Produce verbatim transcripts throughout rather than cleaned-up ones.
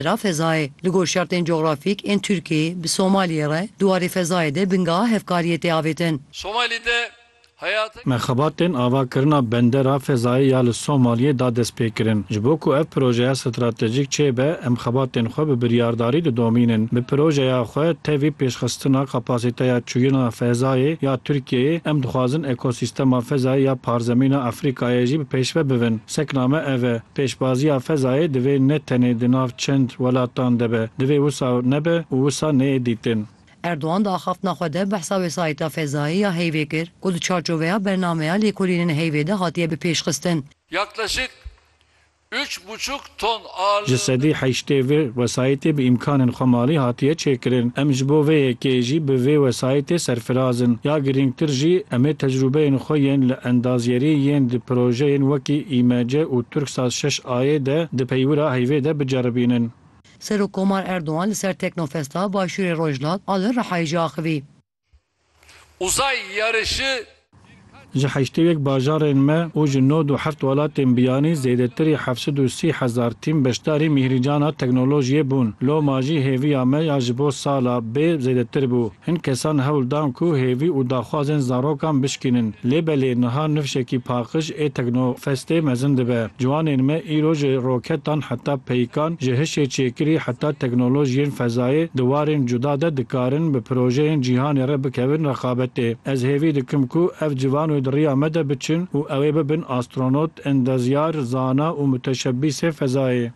Ra fezayê li gor şertên coğrafîk ên Tirkiyeyê bi Somaliyê re duwarê fezayê de bingeha hevkariyê tê avêtin. Somali'de Mexebatên avakirina bendera fezayê ya li Somaliyê da destpêkirin. Ji bo ku ev projeya stratejîk çêbe, em xebatên xwe bi biryardarî didomînin. Bi projeya xwe tevî pêşxistina kapasîteya çûyîna fezayê ya Tirkiyeyê, em dixwazin ekosîstema fezayê ya parzemîna Efrîkayê jî bi pêşve bibin. Sekname ev e. Pêşbaziya fezayê divê ne tenê di nav çend welatan de be. Divê wisa nebe û wisa neyê dîtin. Erdoğan da axaftina xwe de behsa wesayeta fezayî ya heyvê kir ku di çarçoveya bernameya lêkolînên heyvê de hatiye bi pêşxistin. Yaklaşık üç buçuk ton ağırlığı... Ji sedî heştê vê wesayetê bi îmkanên xwemalî hatiye çêkirin. Em ji bo vê yekê jî bi vê wesayetê serfirazin. Ya girîngtir jî em ê tecrübeyên xwe yên li endazyerî yên di projeyên wekî İ M C û Türksat şeş Ayê de di peywira heyvê de biceribînin. Serokkomar Erdoğan li ser Teknofest'a başûrê Rojhilat a li Rihayê axivî. Uzay yarışı Ji heştê wek bajarên me û ji nod û heft welatên biyanî zêdetirî heft sed û sî hezar tîm beşdarî mîhrîcana teknolojiyê bûn. Loma jî hêviya me ya ji bo sala bê zêdetir bû. Hin kesan hewl dan ku hêvî û daxwazên zarokan bişkînin. Lêbelê niha nifşekî paqij ê Teknofestê mezin dibe. Ciwanên me îro ji roketan heta peykan ji hişê çêkirî heta teknolojiyên fezayê diwarên cuda de dikarin bi projeyên cîhanê re bikevin rexabetê. Ez hêvî dikim ku ev civan di riya me de biçin û ew ê bibin astronot, endezyar, zana û müteşebbîsê fezayê.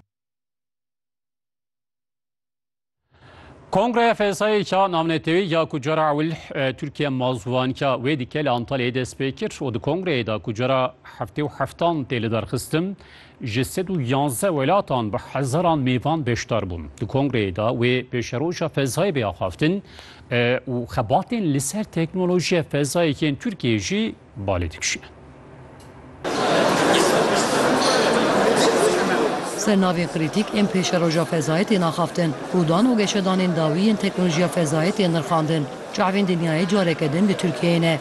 Kongreya Fezayê ka navnetewî ya ku cara ewil Tirkiye mazûvanîka wê dike li Antalyayê dest pê kir û di kongreyê da ku cara heftê û heftan tê li derxistin ji sed û yanzdeh welatan bi hezaran mêvan beşdar bûn. Di kongreyê da wê pêşeroja fezayê bê axaftin û xebatên li ser teknolojiya fezayekên Tirkiyeyê jî balê dikişîne. Sernavên krîtîk ên pêşeroja fezayê tên axaftin. Rûdan û geşedanên dawî yên teknolojiya fezayê tên nirxandin. Çavên dinyayê careke din li Tirkiyeyê ne.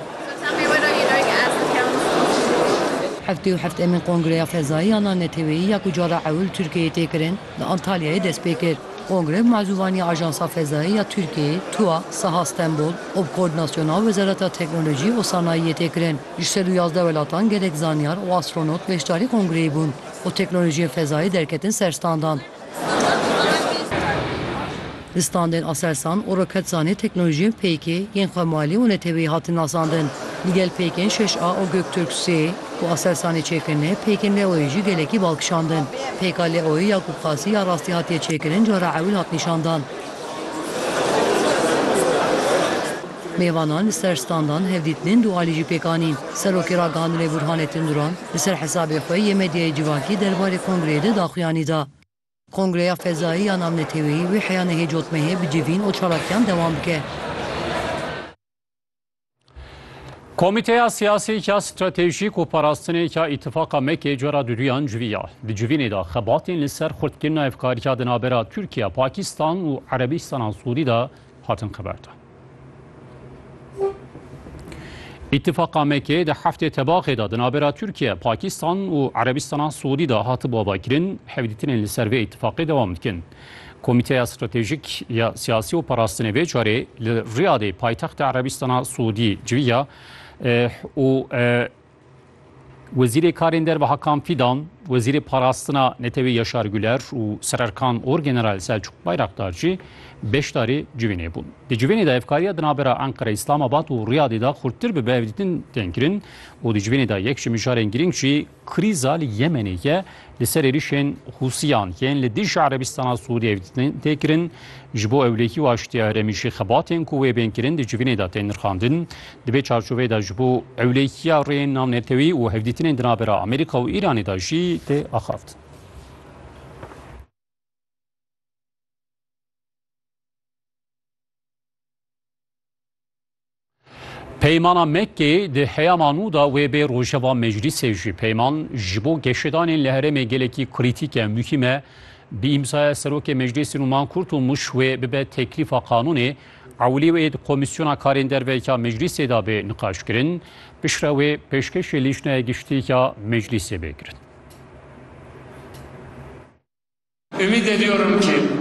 Heftê û heft emên Kongreya Fezayî ya Nanetewî ya ku cara ewil Tirkiyeyê tê kirin li Antalyayê dest pê kir. Kongre mazûvaniya Ajansa Fezayî ya Tirkiyeyê, TUA, Saha Stenbol, û Koordinasyona Wezareta Teknolojî û Sanayiyê tê kirin. Ji sed û yazdeh welatan gelek zanyar û astronot beşdarî kongreyê bûn û teknolojiyê fezayî derketin ser standan. Li standên Aselsan û roketsanê teknolojiyên Peykê yên xwemalî û netewî hatin nasandin. Li gel Peykên şeş A û Göktürk sê û Aselsanê çêkirine Peykên Leoyê jî gelekî balkişandin. Peyka Leoyê Yakup Xasî ya rastî hatiye çêkirin cara ewil hat nîşandan. Mêvanan li ser standan hevdîtinên dualî jî pêkanîn. Serokê ragihandinê Burhanettin Duran li ser hesabê xwe yê medyayê civakî derbarê kongreyê de daxuyanî da. Kongreya Fezayî ya Namnetewî wê heya nehêcotmehê bi civîn û çalakiyan dewam bike. Komiteya siyasî ka stratejîk û parastinê ka îtifaka Mekê cara duduyan civiya. Di civînê da xebatên li ser xurtkirina efkarîka di navbera Tirkiye, Pakistan û Erebistana Sûdî da hatin xeberdan. İttifaka Mekê di heftê tebaxê da di navbera Tirkiye, Pakistan û Erebistana Sûdî da hatı babakirin hevdîtinên li ser vê îtifaqê dewam dikin. Komiteya stratejîk ya siyasî û parastinê vê carê li Riyadê paytexta Erebistana Sûdî civiya û Wezîrê Karên Derve Hakan Fidan, Wezîrê Parastina Netewî Yaşar Güler û Sererkan Orgeneral Selçuk Bayraktar jî beşdarî civînê bûn. Di civînê da evkariya di navbera Ankara, İslamabad û Riyadê da xurttir bi bevdîtin tên kirin û di civînê da yek ji mijarên girîng jî krîza li Yemenê ye li ser êrişên Husiyan yên li dijî Erebistana Sûdî evdîtin tê kirin ji bo ewlekî û aştiya herêmîşî xebatên ku wê bên kirin di civînê da tên nirxandin. Di vê çarçoveyê da ji bo ewlekiya rêyên namnetewî û hevdîtinên di navbera Amerîka û İranê da jî tê axaftin. Peymana Mekkê di heyama nû da wê bê rojeva meclisê jî peyman ji bo geşedanên li herêmê gelekî krîtîk e mühîm e bi îmzaya serokê meclisê Numan Kurtulmuş wê bibe teklîfa qanûnê ewlî wê di Komisyona Karên Derve ka meclisê da bê niqaş kirin, piştre wê pêşkêşê lîşneya giştî ka meclisê bê kirin. Ümit ediyorum ki